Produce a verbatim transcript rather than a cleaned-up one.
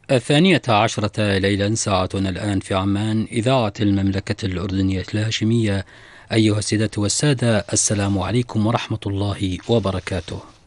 الثانية عشرة ليلا ساعتنا الآن في عمان، إذاعة المملكة الأردنية الهاشمية. أيها السادة والسادة، السلام عليكم ورحمة الله وبركاته.